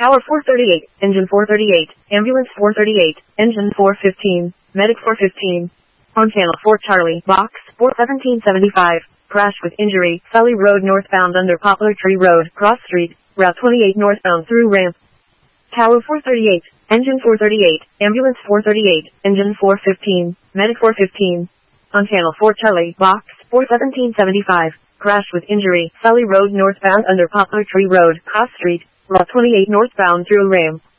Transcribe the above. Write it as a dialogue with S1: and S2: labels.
S1: Tower 438, Engine 438, Ambulance 438, Engine 415, Medic 415. On Channel 4 Charlie, Box 41775, crash with injury, Valley Road northbound under Poplar Tree Road, Cross Street, Route 28 northbound through ramp. Tower 438, Engine 438, Ambulance 438, Engine 415, Medic 415. On Channel 4 Charlie, Box 41775, crash with injury, Valley Road northbound under Poplar Tree Road, Cross Street, Route 28 northbound through ramp.